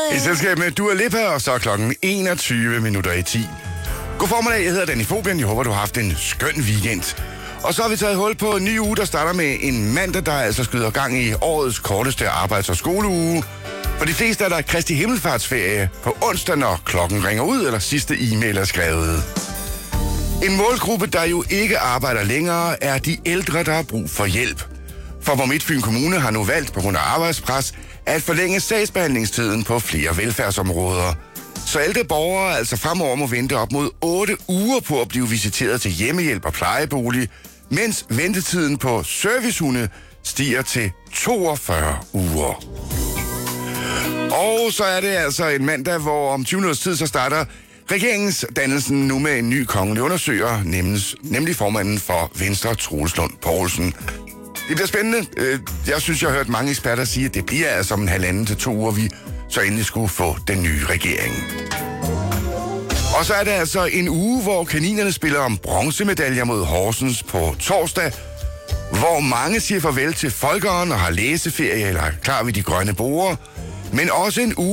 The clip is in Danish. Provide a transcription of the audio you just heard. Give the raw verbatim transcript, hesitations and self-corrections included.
I selskab med Dua Lipa, og så er klokken enogtyve minutter i ti. God formiddag, jeg hedder Danny Fobian. Jeg håber, du har haft en skøn weekend. Og så har vi taget hul på en ny uge, der starter med en mandag, der altså skyder gang i årets korteste arbejds- og skoleuge. For de fleste er der Kristi Himmelfartsferie på onsdag, når klokken ringer ud, eller sidste e-mail er skrevet. En målgruppe, der jo ikke arbejder længere, er de ældre, der har brug for hjælp. For hvor Midtfyn Kommune har nu valgt på grund af arbejdspres at forlænge sagsbehandlingstiden på flere velfærdsområder. Så ældre borgere altså fremover må vente op mod otte uger på at blive visiteret til hjemmehjælp og plejebolig, mens ventetiden på servicehunde stiger til toogfyrre uger. Og så er det altså en mandag, hvor om tyve minutters tid så starter regeringsdannelsen nu med en ny kongelig undersøger, nemlig formanden for Venstre, Troels Lund Poulsen. Det bliver spændende. Jeg synes, jeg har hørt mange eksperter sige, at det bliver altså om en halvanden til to uger, vi så endelig skulle få den nye regering. Og så er det altså en uge, hvor kaninerne spiller om bronzemedaljer mod Horsens på torsdag, hvor mange siger farvel til folkeren og har læseferie eller er klar ved de grønne borer, men også en uge,